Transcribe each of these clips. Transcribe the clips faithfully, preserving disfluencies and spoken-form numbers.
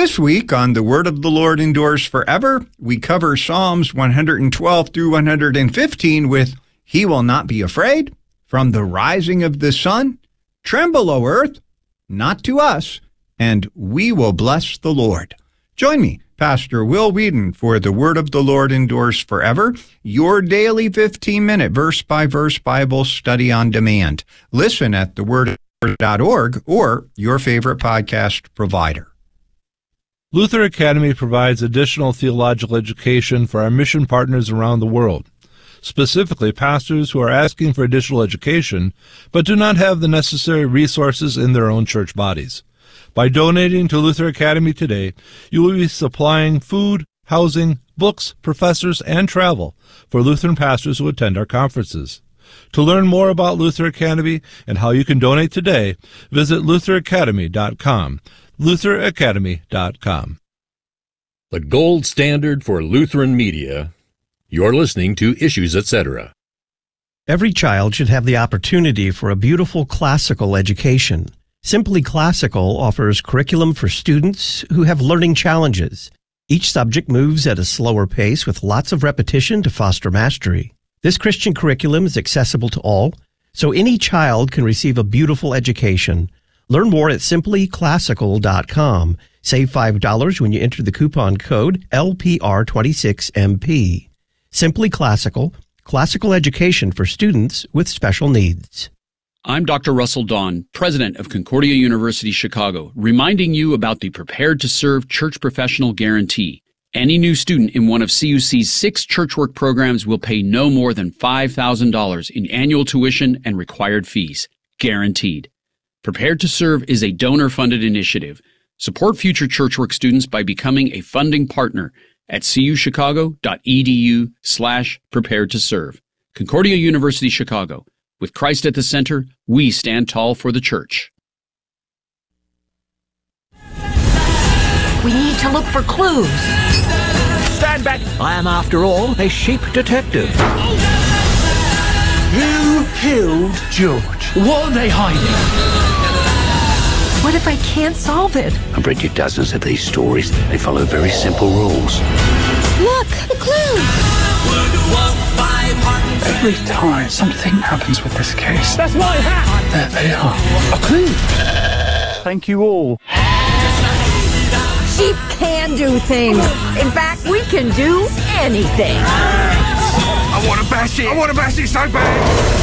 This week on The Word of the Lord Endures Forever, we cover Psalms one twelve through one fifteen with He Will Not Be Afraid, From the Rising of the Sun, Tremble, O Earth, Not to Us, and We Will Bless the Lord. Join me, Pastor Will Whedon, for The Word of the Lord Endures Forever, your daily fifteen-minute verse-by-verse Bible study on demand. Listen at the word dot org or your favorite podcast provider. Luther Academy provides additional theological education for our mission partners around the world, specifically pastors who are asking for additional education but do not have the necessary resources in their own church bodies. By donating to Luther Academy today, you will be supplying food, housing, books, professors, and travel for Lutheran pastors who attend our conferences. To learn more about Luther Academy and how you can donate today, visit luther academy dot com. luther academy dot com. The gold standard for Lutheran media. You're listening to Issues, et cetera. Every child should have the opportunity for a beautiful classical education. Simply Classical offers curriculum for students who have learning challenges. Each subject moves at a slower pace with lots of repetition to foster mastery. This Christian curriculum is accessible to all, so any child can receive a beautiful education. Learn more at simply classical dot com. Save five dollars when you enter the coupon code L P R twenty-six M P. Simply Classical, classical education for students with special needs. I'm Doctor Russell Dawn, president of Concordia University Chicago, reminding you about the Prepared to Serve Church Professional Guarantee. Any new student in one of C U C's six church work programs will pay no more than five thousand dollars in annual tuition and required fees. Guaranteed. Prepared to Serve is a donor-funded initiative. Support future church work students by becoming a funding partner at cuchicago.edu slash prepared to serve. Concordia University Chicago. With Christ at the center, we stand tall for the church. We need to look for clues. Stand back! I am, after all, a sheep detective. You killed George. What are they hiding? What if I can't solve it? I've read you dozens of these stories. They follow very simple rules. Look, the clue! Every time something happens with this case, That's my hat! there they are. A clue. Thank you all. Sheep can do things. In fact, we can do anything. I want to bash it! I want to bash it so bad!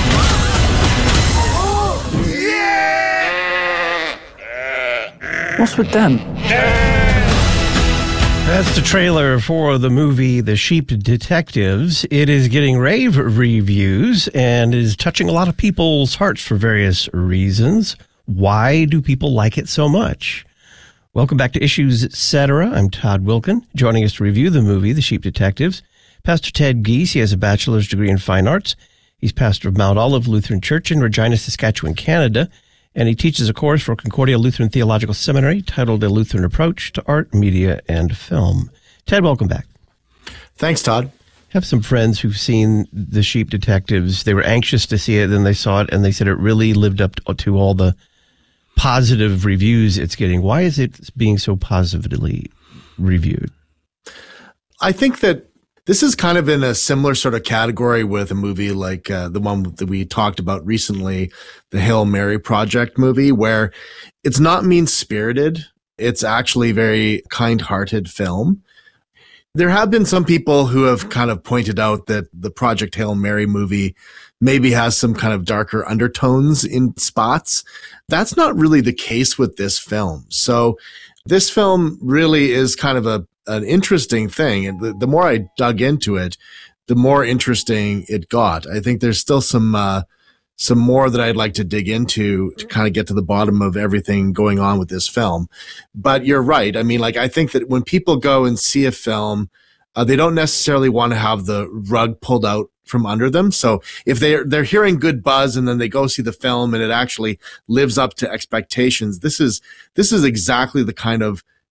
What's with them? That's the trailer for the movie The Sheep Detectives. It is getting rave reviews and is touching a lot of people's hearts for various reasons. Why do people like it so much? Welcome back to Issues, et cetera. I'm Todd Wilkin. Joining us to review the movie The Sheep Detectives, Pastor Ted Giese. He has a bachelor's degree in fine arts. He's pastor of Mount Olive Lutheran Church in Regina, Saskatchewan, Canada. And he teaches a course for Concordia Lutheran Theological Seminary titled A Lutheran Approach to Art, Media, and Film. Ted, welcome back. Thanks, Todd. I have some friends who've seen The Sheep Detectives. They were anxious to see it, then they saw it, and they said it really lived up to all the positive reviews it's getting. Why is it being so positively reviewed? I think that this is kind of in a similar sort of category with a movie like uh, the one that we talked about recently, the Hail Mary Project movie, where it's not mean-spirited. It's actually a very kind-hearted film. There have been some people who have kind of pointed out that the Project Hail Mary movie maybe has some kind of darker undertones in spots. That's not really the case with this film. So this film really is kind of a an interesting thing. And the, the more I dug into it, the more interesting it got. I think there's still some, uh, some more that I'd like to dig into to kind of get to the bottom of everything going on with this film. But you're right. I mean, like, I think that when people go and see a film, uh, they don't necessarily want to have the rug pulled out from under them. So if they're, they're hearing good buzz and then they go see the film and it actually lives up to expectations, this is, this is exactly the kind of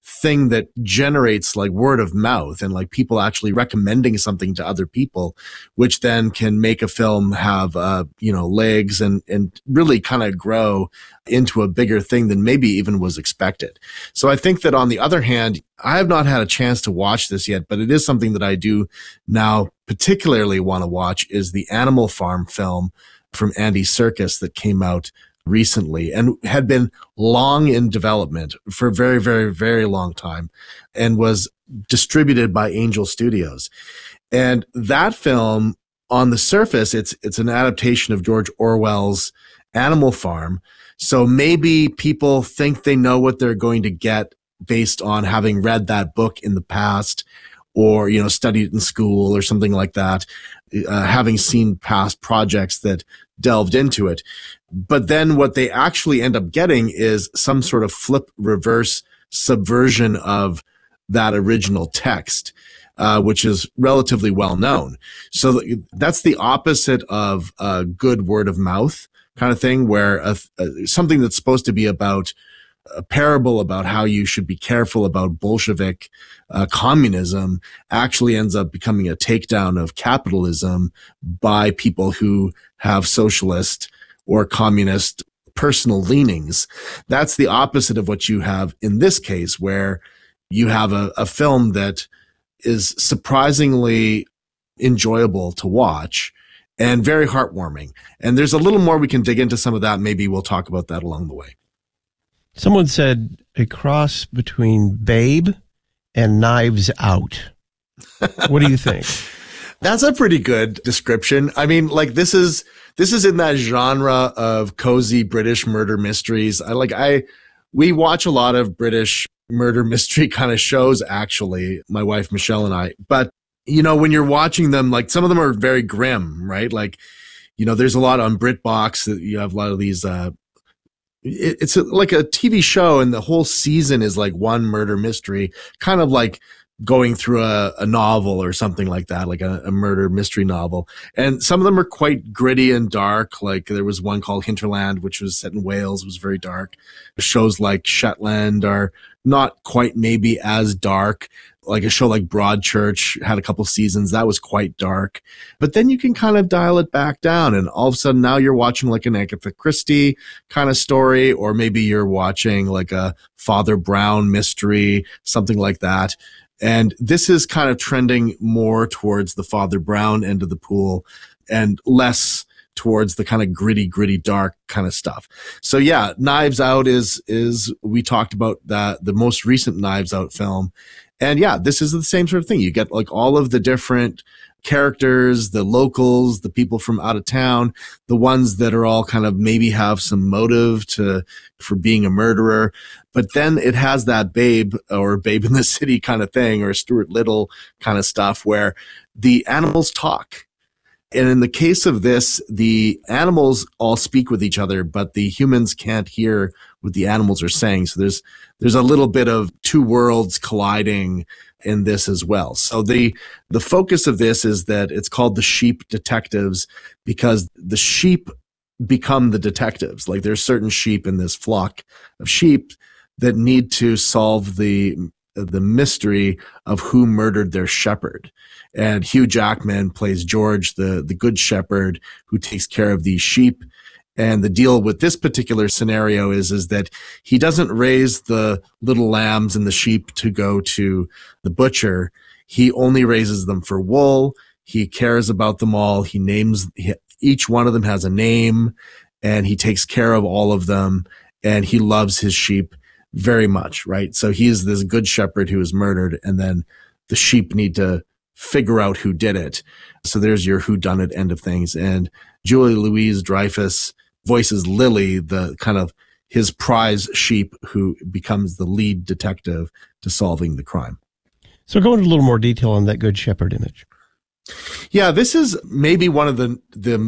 thing that generates like word of mouth and like people actually recommending something to other people, which then can make a film have, uh, you know, legs and, and really kind of grow into a bigger thing than maybe even was expected. So I think that on the other hand, I have not had a chance to watch this yet, but it is something that I do now particularly want to watch, is the Animal Farm film from Andy Serkis that came out recently and had been long in development for a very, very, very long time and was distributed by Angel Studios. And that film, on the surface, it's it's an adaptation of George Orwell's Animal Farm. So maybe people think they know what they're going to get based on having read that book in the past, or, you know, studied it in school or something like that, uh, having seen past projects that delved into it. But then what they actually end up getting is some sort of flip reverse subversion of that original text, uh, which is relatively well known. So that's the opposite of a good word of mouth kind of thing, where a, a, something that's supposed to be about a parable about how you should be careful about Bolshevik uh, communism actually ends up becoming a takedown of capitalism by people who have socialist or communist personal leanings. That's the opposite of what you have in this case, where you have a, a film that is surprisingly enjoyable to watch and very heartwarming. And there's a little more we can dig into some of that. Maybe we'll talk about that along the way. Someone said a cross between Babe and Knives Out. What do you think? That's a pretty good description. I mean, like this is this is in that genre of cozy British murder mysteries. I like I we watch a lot of British murder mystery kind of shows, actually, my wife Michelle and I. But you know, when you're watching them, like some of them are very grim, right? Like, you know, there's a lot on BritBox that you have a lot of these uh it's a, like a T V show, and the whole season is like one murder mystery, kind of like going through a, a novel or something like that, like a, a murder mystery novel. And some of them are quite gritty and dark. Like there was one called Hinterland, which was set in Wales, was very dark. Shows like Shetland are not quite maybe as dark. Like a show like Broadchurch had a couple seasons that was quite dark, but then you can kind of dial it back down, and all of a sudden now you're watching like an Agatha Christie kind of story, or maybe you're watching like a Father Brown mystery, something like that. And this is kind of trending more towards the Father Brown end of the pool and less towards the kind of gritty, gritty, dark kind of stuff. So yeah, Knives Out is, is we talked about that, the most recent Knives Out film. And yeah, this is the same sort of thing. You get like all of the different characters, the locals, the people from out of town, the ones that are all kind of maybe have some motive to, for being a murderer. But then it has that Babe or Babe in the City kind of thing, or Stuart Little kind of stuff, where the animals talk. And in the case of this, the animals all speak with each other, but the humans can't hear what the animals are saying. So there's there's a little bit of two worlds colliding in this as well. So the the focus of this is that it's called the Sheep Detectives, because the sheep become the detectives. Like there's certain sheep in this flock of sheep that need to solve the the mystery of who murdered their shepherd. And Hugh Jackman plays George, the, the good shepherd who takes care of these sheep. And the deal with this particular scenario is, is that he doesn't raise the little lambs and the sheep to go to the butcher. He only raises them for wool. He cares about them all. He names, each one of them has a name, and he takes care of all of them. And he loves his sheep very much, right? So he is this good shepherd who is murdered, and then the sheep need to figure out who did it. So there's your whodunit end of things. And Julie Louis-Dreyfus voices Lily, the kind of his prize sheep who becomes the lead detective to solving the crime. So go into a little more detail on that good shepherd image. Yeah, this is maybe one of the the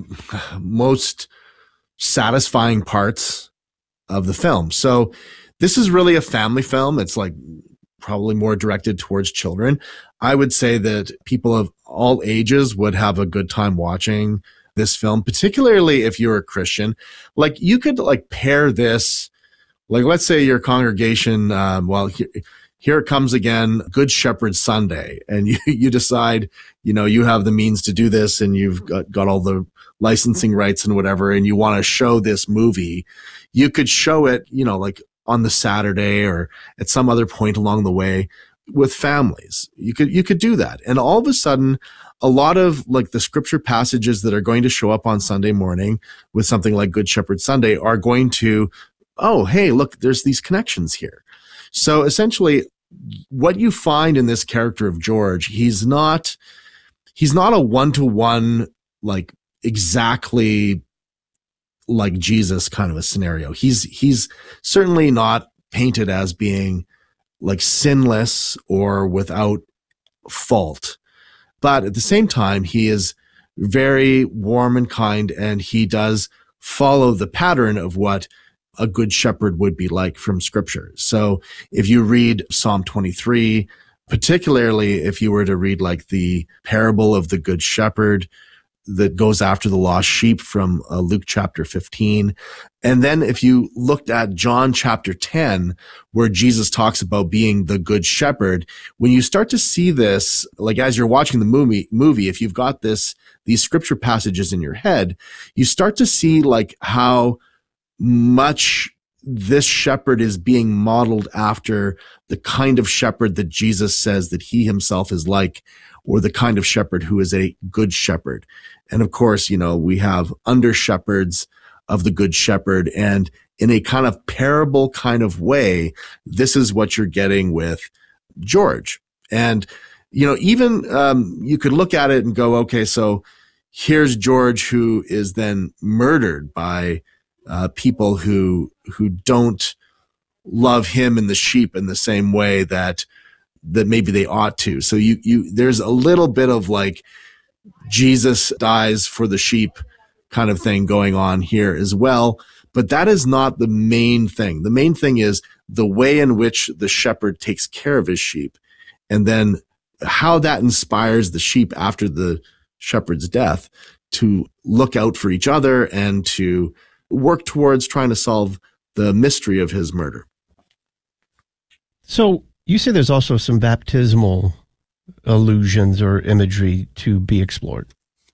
most satisfying parts of the film. So this is really a family film. It's like probably more directed towards children. I would say that people of all ages would have a good time watching this film, particularly if you're a Christian. Like you could like pair this, like let's say your congregation, um, well, here it comes again, Good Shepherd Sunday. And you, you decide, you know, you have the means to do this and you've got, got all the licensing rights and whatever, and you want to show this movie. You could show it, you know, like on the Saturday or at some other point along the way with families. You could, you could do that. And all of a sudden, a lot of like the scripture passages that are going to show up on Sunday morning with something like Good Shepherd Sunday are going to, oh, hey, look, there's these connections here. So essentially what you find in this character of George, he's not, he's not a one-to-one, like exactly like Jesus kind of a scenario. He's, he's certainly not painted as being like sinless or without fault. But at the same time, he is very warm and kind, and he does follow the pattern of what a good shepherd would be like from scripture. So if you read Psalm twenty-three, particularly if you were to read like the parable of the good shepherd that goes after the lost sheep from uh, Luke chapter fifteen. And then if you looked at John chapter ten, where Jesus talks about being the good shepherd, when you start to see this, like as you're watching the movie, movie, if you've got this, these scripture passages in your head, you start to see like how much this shepherd is being modeled after the kind of shepherd that Jesus says that he himself is like, or the kind of shepherd who is a good shepherd. And of course, you know, we have under shepherds of the good shepherd, and in a kind of parable kind of way, this is what you're getting with George. And, you know, even, um, you could look at it and go, okay, so here's George who is then murdered by, uh, people who, who don't love him and the sheep in the same way that, that maybe they ought to. So you, you, there's a little bit of like Jesus dies for the sheep kind of thing going on here as well. But that is not the main thing. The main thing is the way in which the shepherd takes care of his sheep, and then how that inspires the sheep after the shepherd's death to look out for each other and to work towards trying to solve the mystery of his murder. So you say there's also some baptismal allusions or imagery to be explored.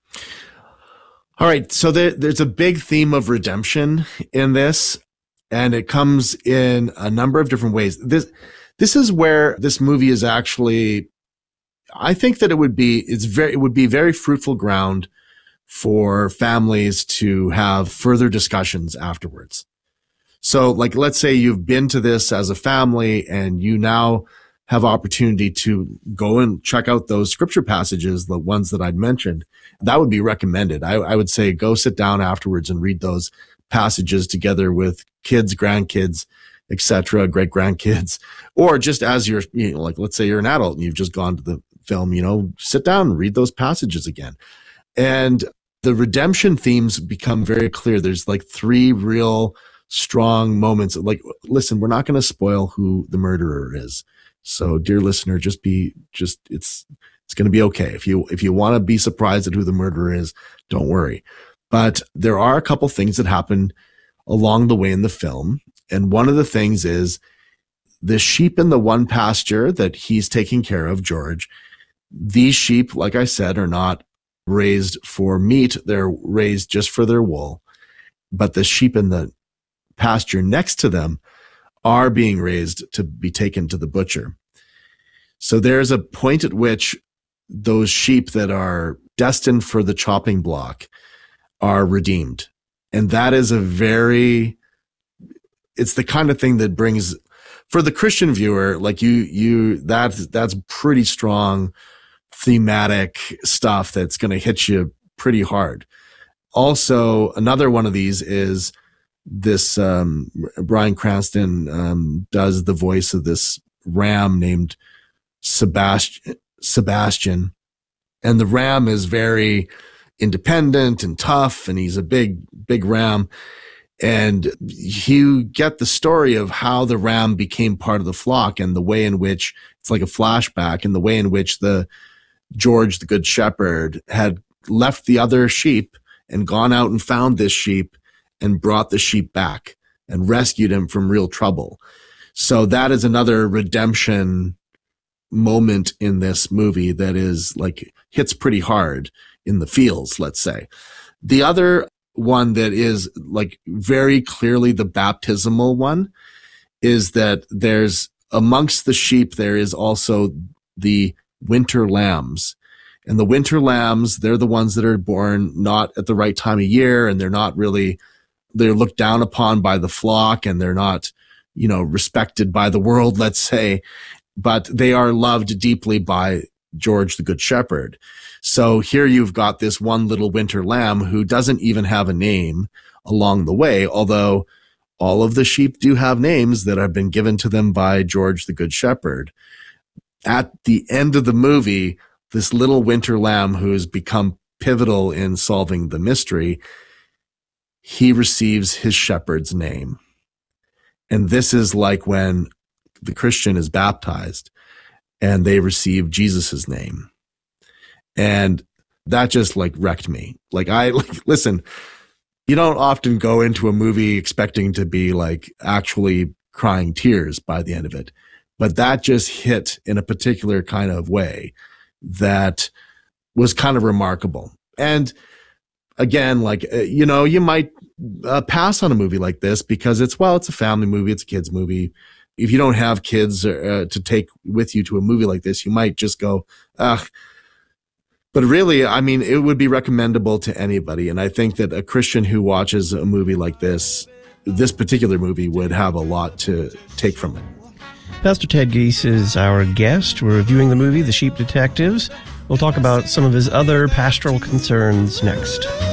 All right. So there, there's a big theme of redemption in this, and it comes in a number of different ways. This, this is where this movie is actually, I think that it would be, it's very, it would be very fruitful ground for families to have further discussions afterwards. So like, let's say you've been to this as a family and you now have opportunity to go and check out those scripture passages, the ones that I'd mentioned. That would be recommended. I, I would say go sit down afterwards and read those passages together with kids, grandkids, et cetera, great grandkids, or just as you're, you know, like, let's say you're an adult and you've just gone to the film, you know, sit down and read those passages again. And the redemption themes become very clear. There's like three real strong moments. Like, listen, we're not going to spoil who the murderer is. So dear listener, just be, just, it's, it's going to be okay. If you, if you want to be surprised at who the murderer is, don't worry. But there are a couple things that happen along the way in the film. And one of the things is the sheep in the one pasture that he's taking care of, George, these sheep, like I said, are not raised for meat. They're raised just for their wool. But the sheep in the pasture next to them are being raised to be taken to the butcher. So there's a point at which those sheep that are destined for the chopping block are redeemed. And that is a very, it's the kind of thing that brings, for the Christian viewer, like you, you, that's, that's pretty strong thematic stuff that's going to hit you pretty hard. Also, another one of these is this, um, Bryan Cranston, um, does the voice of this ram named Sebastian, Sebastian. And the ram is very independent and tough, and he's a big, big ram. And you get the story of how the ram became part of the flock and the way in which it's like a flashback, and the way in which the George, the good shepherd, had left the other sheep and gone out and found this sheep and brought the sheep back and rescued him from real trouble. So that is another redemption moment in this movie that is like hits pretty hard in the feels, let's say. The other one that is like very clearly the baptismal one is that there's amongst the sheep, there is also the winter lambs. And the winter lambs, they're the ones that are born not at the right time of year, and they're not really, they're looked down upon by the flock, and they're not, you know, respected by the world, let's say, but they are loved deeply by George the Good Shepherd. So here you've got this one little winter lamb who doesn't even have a name along the way, although all of the sheep do have names that have been given to them by George the Good Shepherd. At the end of the movie, this little winter lamb who has become pivotal in solving the mystery, he receives his shepherd's name. And this is like when the Christian is baptized and they receive Jesus's name. And that just like wrecked me. Like I, like, listen, you don't often go into a movie expecting to be like actually crying tears by the end of it, but that just hit in a particular kind of way that was kind of remarkable. And again, like, uh, you know, you might uh, pass on a movie like this because it's, well, it's a family movie. It's a kid's movie. If you don't have kids uh, to take with you to a movie like this, you might just go, ugh. But really, I mean, it would be recommendable to anybody. And I think that a Christian who watches a movie like this, this particular movie, would have a lot to take from it. Pastor Ted Giese is our guest. We're reviewing the movie, The Sheep Detectives. We'll talk about some of his other pastoral concerns next.